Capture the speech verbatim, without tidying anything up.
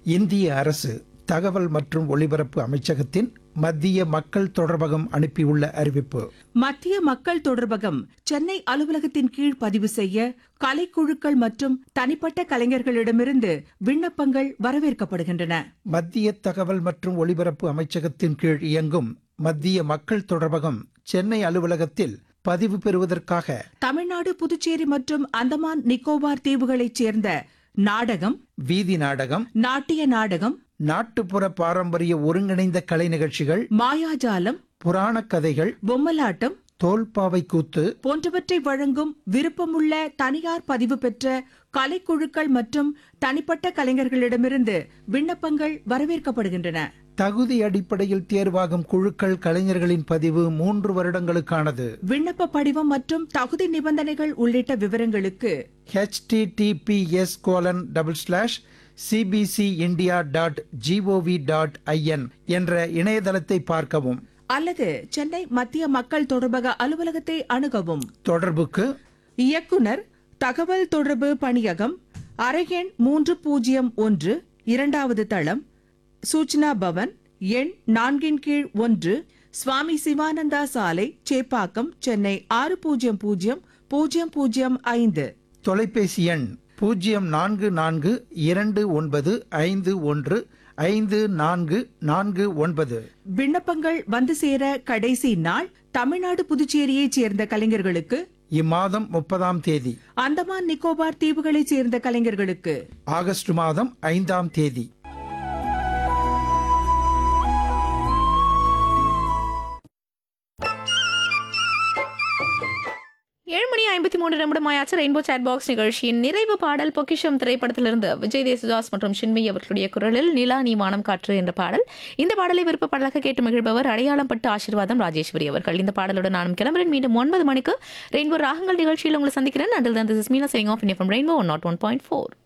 இந்திய அரசு தகவல் மற்றும் ஒலிபரப்பு அமைச்சகத்தின் மத்திய மக்கள் தொடர்பகம் அனுப்பியுள்ள அறிவிப்பு. மத்திய மக்கள் தொடர்பகம் சென்னை அலுவலகத்தின் கீழ் பதிவு செய்ய கலைக்குழுக்கள் மற்றும் தனிப்பட்ட கலைஞர்களிடமிருந்து விண்ணப்பங்கள் வரவேற்கப்படுகின்றன. மத்திய தகவல் மற்றும் ஒலிபரப்பு அமைச்சகத்தின் கீழ் இயங்கும் மத்திய மக்கள் தொடர்பகம் சென்னை அலுவலகத்தில் பதிவு பெறுவதற்காக தமிழ்நாடு, புதுச்சேரி மற்றும் அந்தமான் நிக்கோபார் தீவுகளைச் சேர்ந்த நாடகம், வீதி நாடகம், நாட்டிய நாடகம், நாட்டுப்புற பாரம்பரிய ஒருங்கிணைந்த கலை நிகழ்ச்சிகள், மாயாஜாலம், புராணக் கதைகள், பொம்மலாட்டம், தோல்பாவை கூத்து போன்றவற்றை வழங்கும் விருப்பமுள்ள தனியார் பதிவு பெற்ற கலைக்குழுக்கள் மற்றும் தனிப்பட்ட கலைஞர்களிடமிருந்து விண்ணப்பங்கள் வரவேற்கப்படுகின்றன. தகுதி அடிப்படையில் தேர்வாகும் குழுக்கள் கலைஞர்களின் பதிவு மூன்று வருடங்களுக்கானது. விண்ணப்ப படிவம் மற்றும் தகுதி நிபந்தனைகள் உள்ளிட்ட விவரங்களுக்கு https colon double slash CBC India dot gov dot IN என்ற இணையதளத்தை பார்க்கவும் அல்லது சென்னை மத்திய மக்கள் தொடர்பக அலுவலகத்தை அணுகவும். தொடர்புக்கு இயக்குனர், தகவல் தொடர்பு பணியகம், அறையெண் மூன்று பூஜ்ஜியம் ஒன்று, இரண்டாவது தளம், சூச்சனா பவன், எண் நான்கின் கீழ் ஒன்று, சுவாமி சிவானந்தா சாலை, சேப்பாக்கம், சென்னை ஆறு பூஜ்ஜியம் பூஜ்ஜியம் பூஜ்ஜியம் பூஜ்ஜியம் ஐந்து. தொலைபேசி எண் பூஜ்ஜியம் நான்கு நான்கு இரண்டு ஒன்பது ஐந்து ஒன்று ஐந்து நான்கு நான்கு ஒன்பது. விண்ணப்பங்கள் வந்து சேர கடைசி நாள் தமிழ்நாடு, புதுச்சேரியைச் சேர்ந்த கலைஞர்களுக்கு இம்மாதம் முப்பதாம் தேதி, அந்தமான் நிக்கோபார் தீவுகளைச் சேர்ந்த கலைஞர்களுக்கு ஆகஸ்ட் மாதம் ஐந்தாம் தேதி. ஏழு மணி ஐம்பத்தி மூன்று நிமிடமாயாச்சு. ரெயின்போ சாட் பாக்ஸ் நிகழ்ச்சியின் நிறைவு பாடல் பொக்கிஷம் திரைப்படத்திலிருந்து விஜய் தேசுதாஸ் மற்றும் சின்மயி அவர்களுடைய குரலில் நிலா நீ வானம் காற்று என்ற பாடல். இந்த பாடலை விருப்ப பாடலாக கேட்டு மகிழ்பவர் அடையாளம் பட்டு ஆசீர்வாதம் ராஜேஸ்வரி அவர்கள். இந்த பாடலுடன் நானும் கிளம்புறேன். மீண்டும் ஒன்பது மணிக்கு ரெயின்போ ராகங்கள் நிகழ்ச்சியில் உங்களை சந்திக்கிறேன். Until then this is Meena signing off from rainbow one not one point four.